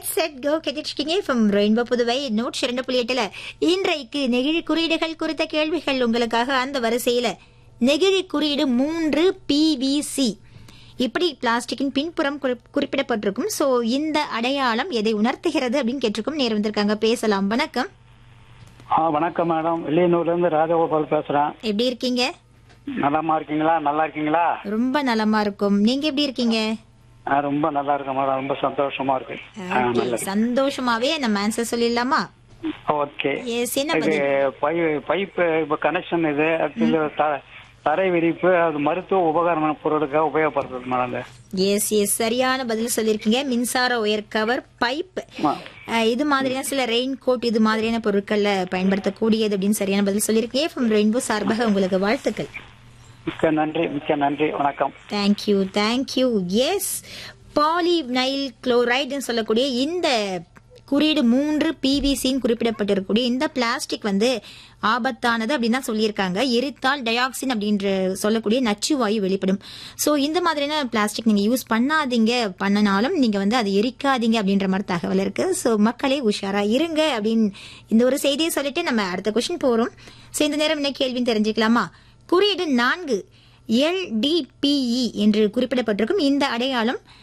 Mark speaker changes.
Speaker 1: Get set go கேட்டிருக்கீங்க from rainbow Puduvai 102.8 இன்றைக்கு நெகிழி குறியீடுகள் குறித்த கேள்விகள் உங்களுக்காக. அந்த வரிசையில நெகிழி குறியீடு 3 PVC இப்படி பிளாஸ்டிக்கின் பின்புறம் குறிப்பிடப்பட்டிருக்கும். சோ இந்த அடையாளம் எதை உணர்த்துகிறது அப்படின்னு கேட்டிருக்கும். நேரம் வந்திருக்காங்க, பேசலாம். வணக்கம்.
Speaker 2: வணக்கம் மேடம், வெளியனூர்ல இருந்து ராஜகோபால் பேசுறேன்.
Speaker 1: எப்படி இருக்கீங்க?
Speaker 2: நலமா இருக்கீங்களா? நல்லா இருக்கீங்களா?
Speaker 1: ரொம்ப நலமா இருக்கும். நீங்க எப்படி இருக்கீங்க?
Speaker 2: ரொம்ப நல்லா இருக்கேன் மேடம், ரொம்ப சந்தோஷமா இருக்கு.
Speaker 1: சந்தோஷமாவே நம்ம ஆன்சர் சொல்லிடலாமா?
Speaker 2: ஓகே.
Speaker 1: என்ன
Speaker 2: இது பைப் இப்ப கனெக்ஷன், இது தரை விரிப்பு, அது மருத்துவ உபகரண பொருளுக்காக உபயோகப்படுத்துறது மேடம்.
Speaker 1: எஸ் எஸ், சரியான பதில் சொல்லிருக்கீங்க. மின்சார ஒயர் கவர், பைப், இது மாதிரியான சில ரெயின் கோட், இது மாதிரியான பொருட்கள்ல பயன்படுத்தக்கூடியது அப்படின்னு சரியான பதில் சொல்லிருக்கீங்க. ஃப்ரம் ரெயின்போ சார்பாக உங்களுக்கு வாழ்த்துக்கள்.
Speaker 2: மிக்க நன்றி, மிக்க நன்றி, வணக்கம்.
Speaker 1: Thank you thank you. எஸ், பாலிவினைல் குளோரைடுன்னு சொல்லக்கூடிய இந்த குறியீடு 3 PVCன்னு குறிப்பிடப்பட்டிருக்கக்கூடிய இந்த பிளாஸ்டிக் வந்து ஆபத்தானது அப்படின்னு தான் சொல்லியிருக்காங்க. எரித்தால் டயாக்சின் அப்படின்ற சொல்லக்கூடிய நச்சு வாயு வெளிப்படும். ஸோ இந்த மாதிரியான பிளாஸ்டிக் நீங்க யூஸ் பண்ணாதீங்க, பண்ணனாலும் நீங்க வந்து அதை எரிக்காதீங்க அப்படின்ற மாதிரி தகவல் இருக்கு. ஸோ மக்களே உஷாரா இருங்க அப்படின்னு இந்த ஒரு செய்தியை சொல்லிட்டு நம்ம அடுத்த கொஸ்டின் போறோம். ஸோ இந்த நேரம் என்ன கேள்வின்னு தெரிஞ்சுக்கலாமா? குறியீடு 4 LDPE என்று குறிப்பிடப்பட்டிருக்கும் இந்த அடையாளம்